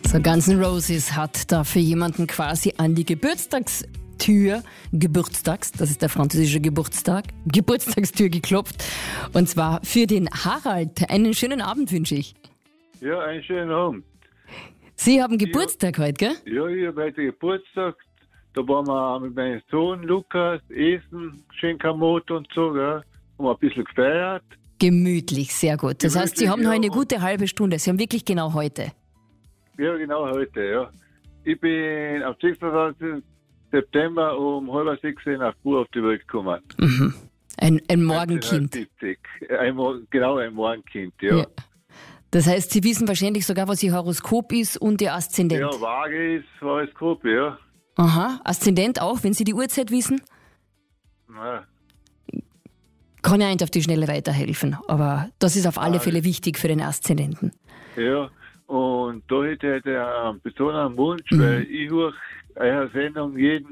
So, Guns N' Roses hat da für jemanden quasi an die Geburtstagstür, das ist der französische Geburtstagstür geklopft. Und zwar für den Harald. Einen schönen Abend wünsche ich. Ja, einen schönen Abend. Sie haben Geburtstag heute, gell? Ja, ich habe heute Geburtstag. Da waren wir mit meinem Sohn Lukas, essen, schön Kamot und so, gell? Haben ein bisschen gefeiert. Gemütlich, sehr gut. Das heißt, Sie haben noch eine gute halbe Stunde. Sie haben wirklich genau heute. Ja, genau heute, ja. Ich bin am 26. September um 5:30 nach Chur auf die Welt gekommen. Mhm. Ein Morgenkind. 1970. Ein Morgenkind, ja. Das heißt, Sie wissen wahrscheinlich sogar, was Ihr Horoskop ist und Ihr Aszendent. Ja, Waage ist Horoskop, ja. Aha, Aszendent auch, wenn Sie die Uhrzeit wissen? Ja. Kann ja nicht auf die Schnelle weiterhelfen, aber das ist auf alle Fälle wichtig für den Aszendenten. Ja, und da hätte ich einen besonderen Wunsch, weil ich höre eure Sendung jeden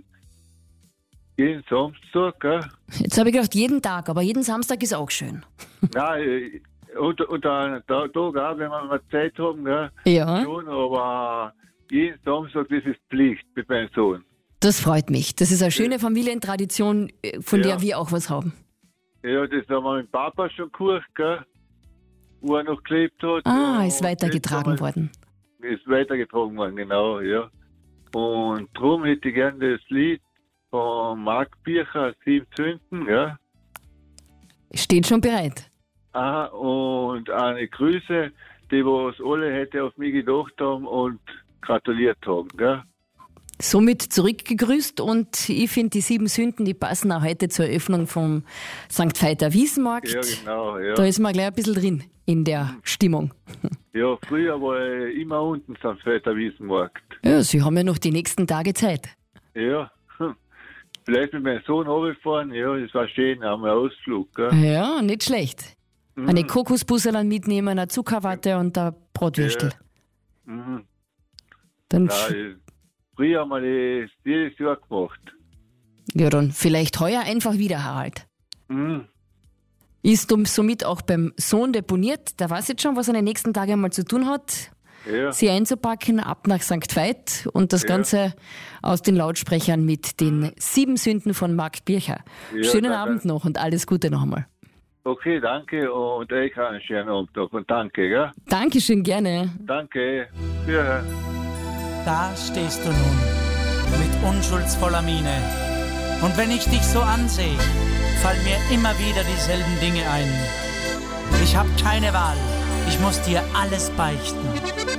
Samstag, gell? Jetzt habe ich gedacht, jeden Tag, aber jeden Samstag ist auch schön. Nein, und an Tag auch, wenn wir mal Zeit haben, gell? Ja. Schon, aber jeden Samstag, das ist Pflicht mit meinem Sohn. Das freut mich. Das ist eine schöne Familientradition, von der wir auch was haben. Ja, das haben wir mit Papa schon gehört, gell? Wo er noch gelebt hat. Ist weitergetragen worden. Ist weitergetragen worden, genau, ja. Und darum hätte ich gerne das Lied von Marc Bircher, 7 Zünden, ja. Steht schon bereit. Und eine Grüße, die was alle heute auf mich gedacht haben und gratuliert haben, gell? Somit zurückgegrüßt und ich finde, die 7 Sünden, die passen auch heute zur Eröffnung vom St. Veiter Wiesenmarkt. Ja, genau, ja. Da ist man gleich ein bisschen drin in der Stimmung. Ja, früher war ich immer unten St. Veiter Wiesenmarkt. Ja, Sie haben ja noch die nächsten Tage Zeit. Ja, vielleicht mit meinem Sohn runtergefahren, ja, das war schön, haben wir einen Ausflug, gell? Ja, nicht schlecht. Eine Kokosbusserl mitnehmen, eine Zuckerwatte und ein Brotwürstel. Ja. Dann früher haben wir das jedes Jahr gemacht. Ja, dann vielleicht heuer einfach wieder, Harald. Ist somit auch beim Sohn deponiert. Der weiß jetzt schon, was er in den nächsten Tagen mal zu tun hat. Ja. Sie einzupacken, ab nach St. Veit und das Ganze aus den Lautsprechern mit den 7 Sünden von Marc Bircher. Ja, Schönen Abend noch und alles Gute noch einmal. Okay, danke und ich habe einen schönen Abend noch und danke, gell? Dankeschön, gerne. Danke. Ja. Da stehst du nun, mit unschuldsvoller Miene. Und wenn ich dich so ansehe, fallen mir immer wieder dieselben Dinge ein. Ich hab keine Wahl, ich muss dir alles beichten.